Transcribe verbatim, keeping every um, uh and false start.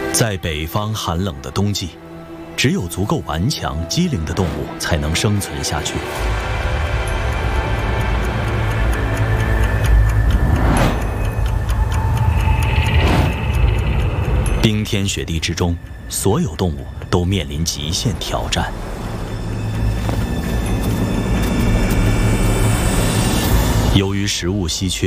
在北方寒冷的冬季，只有足够顽强、机灵的动物才能生存下去。冰天雪地之中，所有动物都面临极限挑战。由于食物稀缺，